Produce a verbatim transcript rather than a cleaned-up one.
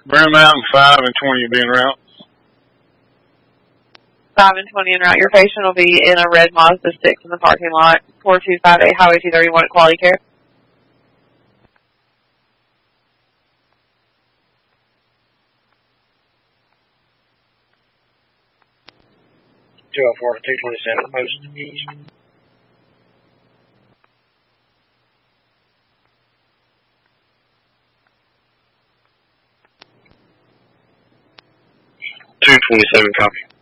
Brown Mountain five and twenty will be en route. five and twenty en route. Your patient will be in a red Mazda six in the parking lot. four two five eight Highway two thirty-one at Quality Care. two oh four, two twenty-seven, most east. two twenty-seven, copy.